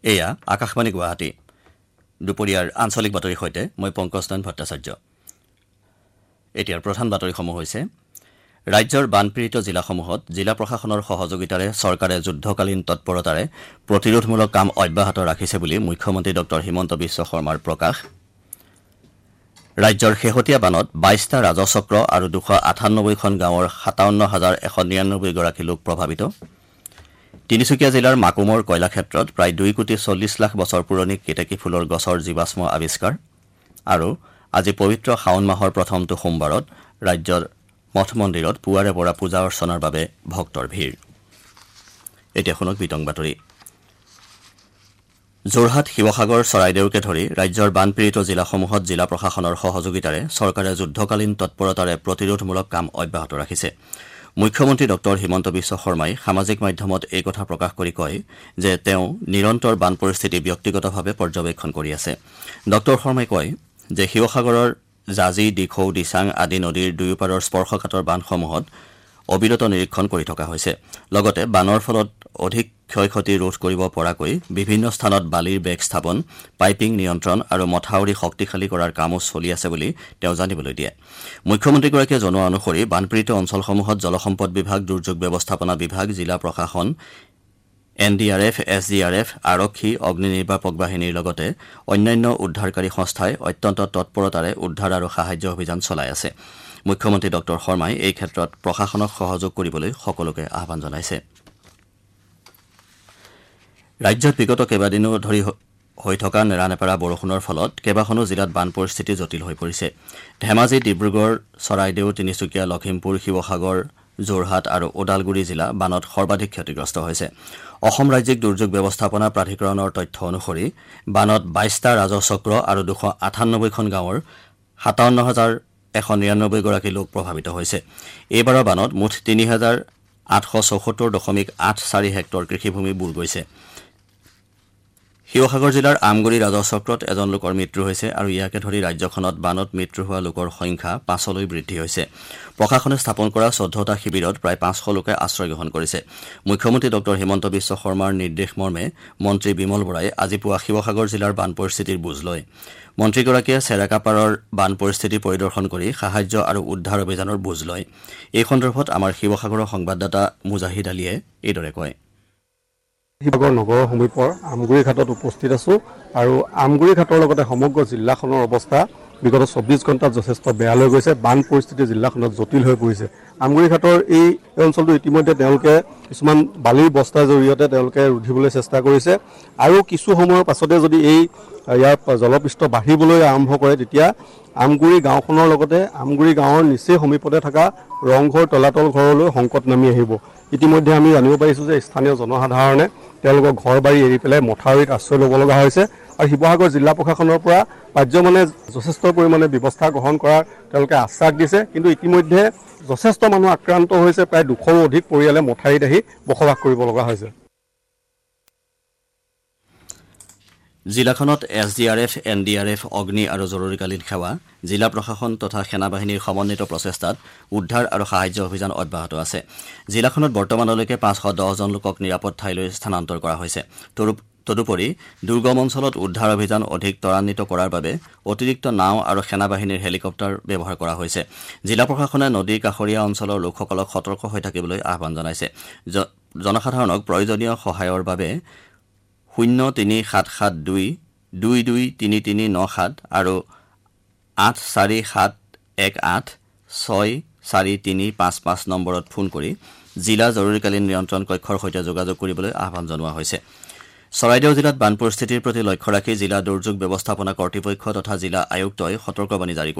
এয়া আকাশবাণী গুৱাহাটী দুপৰীয়াৰ আঞ্চলিক বাতৰিৰ সৈতে মই পংকজনয়ন ভট্টাচাৰ্য এতিয়াৰ প্ৰধান বাতৰিসমূহ হৈছে ৰাজ্যৰ বানপীড়িত জিলাসমূহত জিলা প্ৰশাসনৰ সহযোগিতাৰে চৰকাৰে যুদ্ধকালীন তৎপৰতাৰে প্ৰতিৰোধমূলক কাম অব্যাহত ৰাখিছে বুলি মুখ্যমন্ত্ৰী ডঃ হিমন্ত বিশ্ব শৰ্মাৰ প্ৰকাশ ৰাজ্যৰ শেহতীয়া বানত ২২টা ৰাজচক্ৰ আৰু ২৯৮খন গাঁৱৰ ৫৭,১৯৯ গৰাকী লোক প্ৰভাৱিত তিনিচুকীয়া জিলাৰ মাকুমৰ কয়লাক্ষেত্ৰত প্ৰায় ২ কোটি ৪০ লাখ বছৰ পুৰণি কেতেকী ফুলৰ গছৰ জীৱাশ্ম আৱিষ্কাৰ আৰু আজি পবিত্ৰ শাওন মাহৰ প্ৰথমটো সোমবাৰত ৰাজ্যৰ মঠ মন্দিৰত পুৱাৰে পৰা পূজা অৰ্চনাৰ বাবে ভক্তৰ ভিৰ এতিয়া শুনক বিতং বাতৰি যোৰহাট শিৱসাগৰ চৰাইদেউকে ধৰি ৰাজ্যৰ বানপীড়িত জিলাসমূহত জিলা প্ৰশাসনৰ সহযোগিতাৰে চৰকাৰে যুদ্ধকালীন তৎপৰতাৰে প্ৰতিৰোধমূলক কাম অব্যাহত ৰাখিছে মুখ্যমন্ত্ৰী ডঃ হিমন্ত বিশ্ব শৰ্মাই সামাজিক মাধ্যমত এই কথা প্ৰকাশ কৰি কয় যে তেওঁ নিৰন্তৰ বান পৰিস্থিতি ব্যক্তিগতভাৱে পৰ্যবেক্ষণ কৰি আছে ডঃ শৰ্মাই কয় যে শিৱসাগৰৰ জাজি দিখৌ দিচাং আদি নদীৰ দুয়োপাৰৰ স্পৰ্শকাতৰ বানসমূহত অবিৰত নিৰীক্ষণ কৰি থকা হৈছে লগতে বানৰ ফলত অধিক ক্ষয়ক্ষতি ৰোধ কৰিব পৰাকৈ বিভিন্ন স্থানত বালিৰ বেগ স্থাপন পাইপিং নিয়ন্ত্ৰণ আৰু মথাউৰি শক্তিশালী কৰাৰ কামো চলি আছে বুলি তেওঁ জানিবলৈ দিয়ে মুখ্যমন্ত্ৰীগৰাকীয়ে জনোৱা অনুসৰি বানপীড়িত অঞ্চলসমূহত জলসম্পদ বিভাগ দুৰ্যোগ ব্যৱস্থাপনা বিভাগ জিলা প্ৰশাসন এনডিআৰএফ এছডিআৰএফ আৰক্ষী অগ্নি নিৰ্বাপক বাহিনীৰ লগতে অন্যান্য উদ্ধাৰকাৰী সংস্থাই অত্যন্ত তৎপৰতাৰে উদ্ধাৰ আৰু সাহায্য অভিযান চলাই আছে মুখ্যমন্ত্ৰী ডঃ শৰ্মাই এই ক্ষেত্ৰত প্ৰশাসনক সহযোগ কৰিবলৈ সকলোকে আহ্বান জনাইছে ৰাজ্যত বিগত কেইবাদিনো ধৰি হৈ থকা নেৰানেপেৰা বৰষুণৰ ফলত কেইবাখনো জিলাত বান পৰিস্থিতি জটিল হৈ পৰিছে ধেমাজি ডিব্ৰুগড় চৰাইদেউ তিনিচুকীয়া লখিমপুৰ শিৱসাগৰ যোৰহাট আৰু ওদালগুৰি জিলা বানত সৰ্বাধিক ক্ষতিগ্ৰস্ত হৈছে অসম ৰাজ্যিক দুৰ্যোগ ব্যৱস্থাপনা প্ৰাধিকৰণৰ তথ্য অনুসৰি বানত ২২টা ৰাজচক্ৰ আৰু ২৯৮খন গাঁৱৰ ৫৭,১৯৯ গৰাকী লোক প্ৰভাৱিত হৈছে এইবাৰৰ বানত মুঠ ৩,৮৭৪.৮৪ হেক্টৰ কৃষিভূমি বুৰ গৈছে শিৱসাগৰ জিলাৰ আমগুৰি ৰাজচক্ৰত এজন লোকৰ মৃত্যু হৈছে আৰু ইয়াকে ধৰি ৰাজ্যখনত বানত মৃত্যু হোৱা লোকৰ সংখ্যা ৫লৈ বৃদ্ধি হৈছে প্ৰশাসনে স্থাপন কৰা ১৪টা শিবিৰত প্ৰায় ৫০০ লোকে আশ্ৰয় গ্ৰহণ কৰিছে মুখ্যমন্ত্ৰী ডঃ হিমন্ত বিশ্ব শৰ্মাৰ নিৰ্দেশ মৰ্মে মন্ত্ৰী বিমল বৰাই আজি পুৱা শিৱসাগৰ জিলাৰ বান পৰিস্থিতিৰ বুজ লয় মন্ত্ৰীগৰাকীয়ে চেৰাকাপাৰৰ বান পৰিস্থিতি পৰিদৰ্শন কৰি সাহায্য আৰু উদ্ধাৰ অভিযানৰ বুজ লয় এই সন্দৰ্ভত আমাৰ শিৱসাগৰৰ সংবাদদাতা মুজাহিদ আলীয়ে এইদৰে কয় শিৱসাগৰ নগৰৰ সমীপৰ আমগুৰি ঘাটত উপস্থিত আছো আৰু আমগুৰি ঘাটৰ লগতে সমগ্ৰ জিলাখনৰ অৱস্থা বিগত ২৪ ঘণ্টাত যথেষ্ট বেয়া হৈ গৈছে বান পৰিস্থিতি জিলাখনত জটিল হৈ পৰিছে আমগুৰি ঘাটৰ এই অঞ্চলটো ইতিমধ্যে তেওঁলোকে কিছুমান বালিৰ বস্তাৰ জৰিয়তে তেওঁলোকে ৰুধিবলৈ চেষ্টা কৰিছে আৰু কিছু সময়ৰ পাছতে যদি ইয়াৰ জলপৃষ্ঠ বাঢ়িবলৈ আৰম্ভ কৰে তেতিয়া আমগুৰি গাঁওখনৰ লগতে আমগুৰি গাঁৱৰ নিচেই সমীপতে থকা ৰংঘৰ তলাতল ঘৰলৈ সংকট নামি আহিব ইতিমধ্যে আমি জানিব পাৰিছো যে স্থানীয় জনসাধাৰণে তেওঁলোকৰ ঘৰ বাৰী এৰি পেলাই মথাউৰিত আশ্ৰয় ল'ব লগা হৈছে আৰু শিৱসাগৰ জিলা প্ৰশাসনৰ পৰা পাৰ্যমানে যথেষ্ট পৰিমাণে ব্যৱস্থা গ্ৰহণ কৰাৰ তেওঁলোকে আশ্বাস দিছে কিন্তু ইতিমধ্যে যথেষ্ট মানুহ আক্ৰান্ত হৈছে প্ৰায় ২০০ৰো অধিক পৰিয়ালে মথাউৰিত আহি বসবাস কৰিব লগা হৈছে জিলাখনত এছডিআৰএফ এনডিআৰএফ অগ্নি আৰু জৰুৰীকালীন সেৱা জিলা প্ৰশাসন তথা সেনাবাহিনীৰ সমন্বিত প্ৰচেষ্টাত উদ্ধাৰ আৰু সাহায্য অভিযান অব্যাহত আছে জিলাখনত বৰ্তমানলৈকে ৫১০জন লোকক নিৰাপদ ঠাইলৈ স্থানান্তৰ কৰা হৈছে তদুপৰি দুৰ্গম অঞ্চলত উদ্ধাৰ অভিযান অধিক ত্বৰান্বিত কৰাৰ বাবে অতিৰিক্ত নাও আৰু সেনাবাহিনীৰ হেলিকপ্টাৰ ব্যৱহাৰ কৰা হৈছে জিলা প্ৰশাসনে নদী কাষৰীয়া অঞ্চলৰ লোকসকলক সতৰ্ক হৈ থাকিবলৈ আহ্বান জনাইছে জনসাধাৰণক প্ৰয়োজনীয় সহায়ৰ বাবে ০৩৭৭২-২২৩৩৯৭ আৰু ৮৪৭18-৬৪৩৫৫ নম্বৰত ফোন কৰি জিলা জৰুৰীকালীন নিয়ন্ত্ৰণ কক্ষৰ সৈতে যোগাযোগ কৰিবলৈ আহ্বান জনোৱা হৈছে চৰাইদেউ জিলাত বান পৰিস্থিতিৰ প্ৰতি লক্ষ্য ৰাখি জিলা দুৰ্যোগ ব্যৱস্থাপনা কৰ্তৃপক্ষ তথা জিলা আয়ুক্তই সতৰ্কবাণী জাৰি